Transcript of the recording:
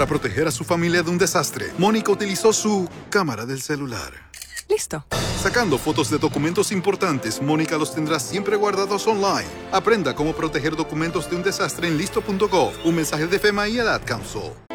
Para proteger a su familia de un desastre, Mónica utilizó su cámara del celular. Listo. Sacando fotos de documentos importantes, Mónica los tendrá siempre guardados online. Aprenda cómo proteger documentos de un desastre en listo.gov. Un mensaje de FEMA y el Ad Council.